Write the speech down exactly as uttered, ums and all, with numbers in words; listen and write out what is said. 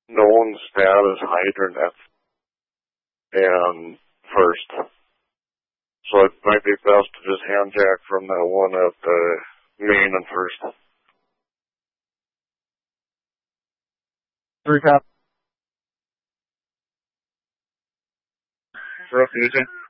known status hydrant at and first. So it might be best to just hand jack from that one at the main and first. Three cop. Refusion.